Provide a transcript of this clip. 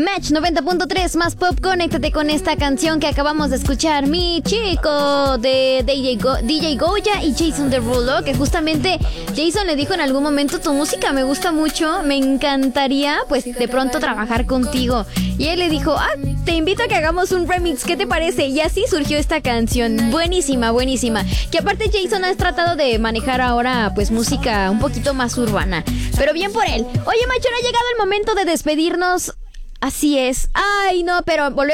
Match 90.3 más pop. Conéctate con esta canción que acabamos de escuchar, Mi Chico, de DJ Goya y Jason Derulo, que justamente Jason le dijo en algún momento: tu música me gusta mucho, me encantaría pues de pronto trabajar contigo. Y él le dijo: te invito a que hagamos un remix, ¿qué te parece? Y así surgió esta canción, buenísima, buenísima. Que aparte Jason ha tratado de manejar ahora pues música un poquito más urbana, pero bien por él. Oye, Macho, ha llegado el momento de despedirnos. Así es. Ay, no, pero volvemos